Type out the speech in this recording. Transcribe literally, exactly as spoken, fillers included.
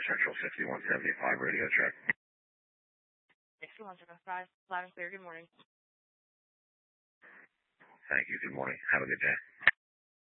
Central sixty-one seventy-five radio check. sixty-one seventy-five, loud and clear. Good morning. Thank you. Good morning. Have a good day.